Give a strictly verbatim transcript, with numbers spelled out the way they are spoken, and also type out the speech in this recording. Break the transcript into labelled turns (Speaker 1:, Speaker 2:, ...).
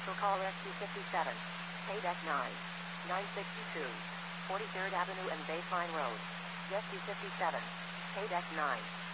Speaker 1: Special call S Q fifty-seven. Pay deck nine. nine sixty-two. forty-third Avenue and Baseline Road. S Q fifty-seven. Pay deck nine.